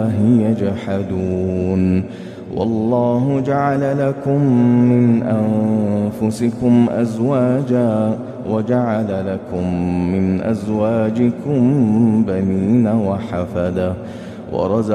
الله يجحدون والله جعل لكم من أنفسكم أزواجا وجعل لكم من أزواجكم بنين وحفدة